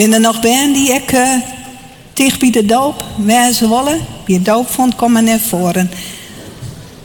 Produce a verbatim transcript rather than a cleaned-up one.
Ben er nog ben die ik uh, tegen bij de doop wezen willen? Bij de doop vond, kom maar naar voren.